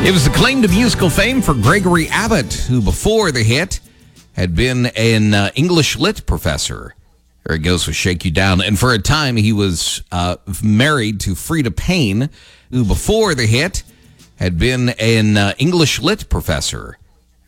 It was the claim to musical fame for Gregory Abbott, who before the hit had been an English lit professor. There it goes with Shake You Down. And for a time, he was married to Frida Payne, who before the hit had been an English lit professor.